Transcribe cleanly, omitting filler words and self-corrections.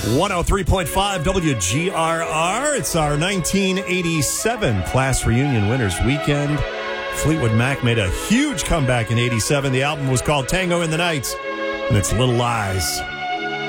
103.5 WGRR. It's our 1987 class reunion winners weekend. Fleetwood Mac made a huge comeback in 87. The album was called Tango in the Night, and it's Little Lies.